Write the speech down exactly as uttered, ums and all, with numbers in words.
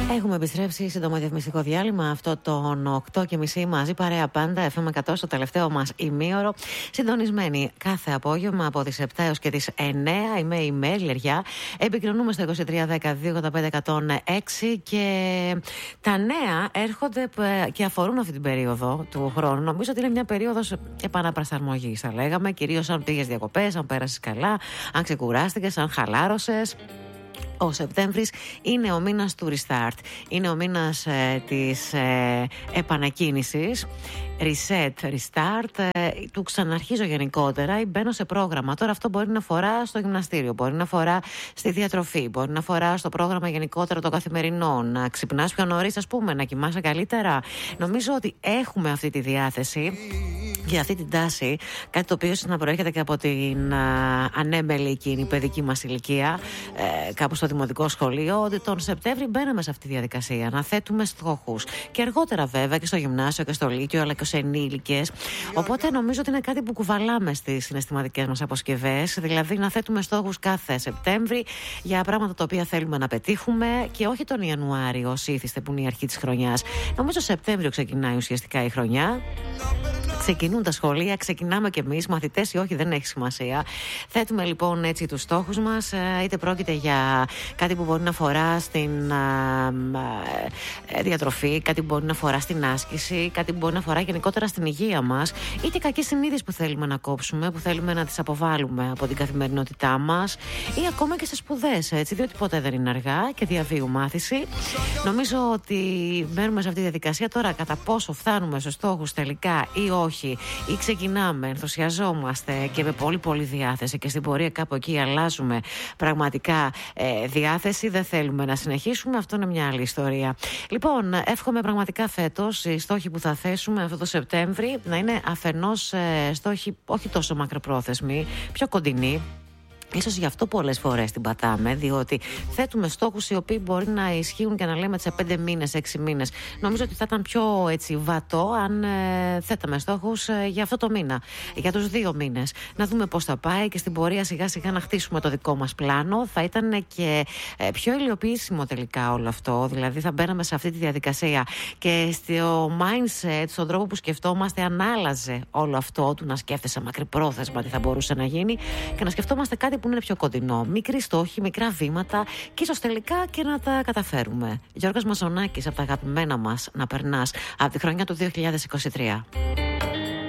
Έχουμε επιστρέψει σύντομο διαφημιστικό διάλειμμα. Αυτό τον οκτώ και μισή μαζί παρέα πάντα. εφ εμ εκατό στο τελευταίο μας ημίωρο. Συντονισμένοι κάθε απόγευμα από τις επτά έως και τις εννέα. Είμαι η Μέρη Λεριά. Επικοινωνούμε στο είκοσι τρία δέκα δύο ογδόντα πέντε εκατόν έξι. Και τα νέα έρχονται και αφορούν αυτή την περίοδο του χρόνου. Νομίζω ότι είναι μια περίοδος επαναπροσαρμογής, θα λέγαμε. Κυρίως αν πήγες διακοπές, αν πέρασες καλά, αν ξεκουράστηκες, αν χαλάρωσες. Ο Σεπτέμβρης είναι ο μήνας του restart. Είναι ο μήνας ε, της ε, επανακίνησης. Reset, restart, ε, του ξαναρχίζω γενικότερα ή μπαίνω σε πρόγραμμα. Τώρα αυτό μπορεί να αφορά στο γυμναστήριο, μπορεί να αφορά στη διατροφή, μπορεί να αφορά στο πρόγραμμα γενικότερα των καθημερινών. Να ξυπνάς πιο νωρίς, ας πούμε, να κοιμάσαι καλύτερα. Νομίζω ότι έχουμε αυτή τη διάθεση για αυτή την τάση, κάτι το οποίο να προέρχεται και από την α, ανέμελη εκείνη παιδική μας ηλικία, ε, κάπου στο δημοτικό σχολείο, ότι τον Σεπτέμβρη μπαίναμε σε αυτή τη διαδικασία, να θέτουμε στόχους. Και αργότερα βέβαια και στο γυμνάσιο και στο λύκειο, αλλά και ως ενήλικες. Οπότε νομίζω ότι είναι κάτι που κουβαλάμε στις συναισθηματικές μας αποσκευές, δηλαδή να θέτουμε στόχους κάθε Σεπτέμβρη για πράγματα τα οποία θέλουμε να πετύχουμε και όχι τον Ιανουάριο, ως ήθιστε, που είναι η αρχή της χρονιάς. Νομίζω Σεπτέμβριο ξεκινάει ουσιαστικά η χρονιά. Ξεκινούν τα σχολεία, ξεκινάμε κι εμείς, μαθητές ή όχι, δεν έχει σημασία. Θέτουμε λοιπόν έτσι τους στόχους μας, είτε πρόκειται για κάτι που μπορεί να αφορά στην α, α, διατροφή, κάτι που μπορεί να αφορά στην άσκηση, κάτι που μπορεί να αφορά γενικότερα στην υγεία μας, είτε κακές συνήθειες που θέλουμε να κόψουμε, που θέλουμε να τις αποβάλουμε από την καθημερινότητά μας, ή ακόμα και στις σπουδές, έτσι, διότι ποτέ δεν είναι αργά και διαβίου μάθηση. Νομίζω ότι μένουμε σε αυτή τη διαδικασία. Τώρα, κατά πόσο φτάνουμε στους στόχους τελικά ή όχι, ή ξεκινάμε, ενθουσιαζόμαστε και με πολύ πολύ διάθεση και στην πορεία κάπου εκεί αλλάζουμε πραγματικά ε, διάθεση, δεν θέλουμε να συνεχίσουμε, αυτό είναι μια άλλη ιστορία. Λοιπόν, εύχομαι πραγματικά φέτος οι στόχοι που θα θέσουμε αυτό το Σεπτέμβρη να είναι αφενός ε, στόχοι όχι τόσο μακροπρόθεσμοι, πιο κοντινοί. Ίσως γι' αυτό πολλές φορές την πατάμε, διότι θέτουμε στόχους οι οποίοι μπορεί να ισχύουν και να λέμε σε πέντε μήνες, έξι μήνες. Νομίζω ότι θα ήταν πιο έτσι βατό αν ε, θέταμε στόχους ε, για αυτό το μήνα, για τους δύο μήνες. Να δούμε πώς θα πάει και στην πορεία σιγά σιγά να χτίσουμε το δικό μας πλάνο. Θα ήταν και ε, πιο υλοποιήσιμο τελικά όλο αυτό. Δηλαδή θα μπαίναμε σε αυτή τη διαδικασία και στο mindset, στον τρόπο που σκεφτόμαστε, αν άλλαζε όλο αυτό του να σκέφτεσαι μακρυπρόθεσμα τι θα μπορούσε να γίνει και να σκεφτόμαστε κάτι που είναι πιο κοντινό. Μικροί στόχοι, μικρά βήματα και ίσως τελικά και να τα καταφέρουμε. Γιώργος Μαζονάκης, από τα αγαπημένα μας να περνάς από τη χρονιά του δύο χιλιάδες είκοσι τρία.